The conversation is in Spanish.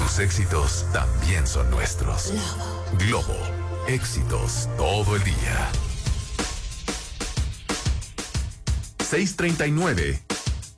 Tus éxitos también son nuestros. Globo, éxitos todo el día. 6:39